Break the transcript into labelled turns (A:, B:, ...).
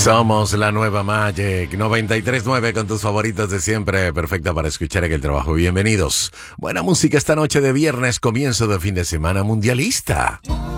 A: Somos la nueva Magic 93.9 con tus favoritos de siempre, perfecta para escuchar en el trabajo. Bienvenidos. Buena música esta noche de viernes, comienzo de fin de semana mundialista.